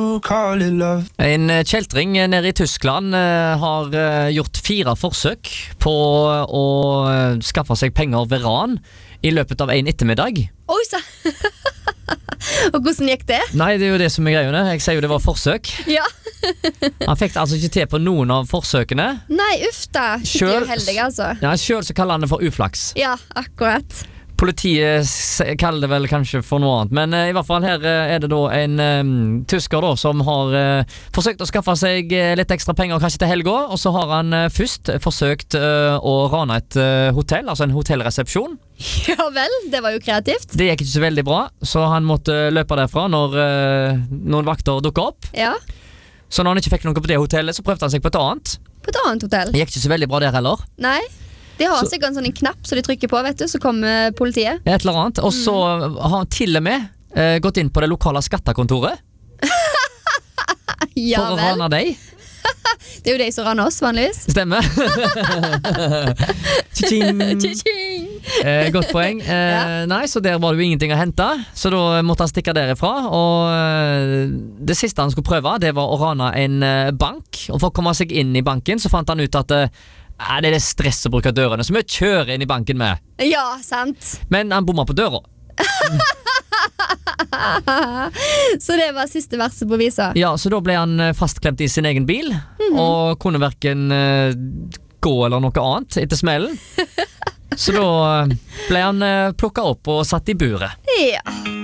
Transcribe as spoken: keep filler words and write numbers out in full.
you call it love. En kjeltring nede i Tyskland uh, har uh, gjort fire forsøk på å uh, skaffe seg penger ved ran i løpet av en ettermiddag. Oi, så. Og hvordan gikk det? Nei, det er jo det som er greiene. Jeg sier jo det var forsøk. Ja. Han fikk det altså ikke til på noen av forsøkene. Nei, uff da. Ikke Selv- uheldig, altså. Ja, selv så kaller han det for uflaks. Ja, akkurat. Politiet s- kaller det vel kanskje for noe annet, men uh, i hvert fall her uh, er det da en um, tysker da, som har uh, forsøkt å skaffe seg uh, litt ekstra penger kanskje til helga, og så har han uh, først forsøkt uh, å rane et uh, hotell, altså en hotellresepsjon. Ja vel, det var jo kreativt. Det gikk ikke så veldig bra, så han måtte løpe derfra når uh, noen vakter dukket opp. Ja, Så når han ikke fikk noe på det hotellet, så prøvde han seg på et annet. på et annet hotell. Det gikk ikke så veldig bra der heller. Nei, de har Så- sikkert en sånn en knapp så de trykker på, vet du, så kommer politiet. Et eller annet. Og så har han til og med uh, gått inn på det lokale skattekontoret Ja for å vel, rane deg. det er jo de som raner oss vanligvis. Stemmer. Tjing. Tjing. Eh, godt poeng. Eh, Ja. Nei, så der var det jo ingenting å hente. Så da måtte han stikke derifra. Og eh, det siste han skulle prøve, det var å rane en eh, bank. Og for å komme seg inn i banken, så fant han ut at eh, det er det stress å bruke dørene, så vi kjører inn i banken med. Ja, sant. Men han bomma på døra. Så det var siste verset på visa. Ja, så da ble han eh, fastklemt i sin egen bil, og kunne hverken eh, gå eller noe annet etter smellen. Så da eh, ble han eh, plukket opp og satt i buret. Ja.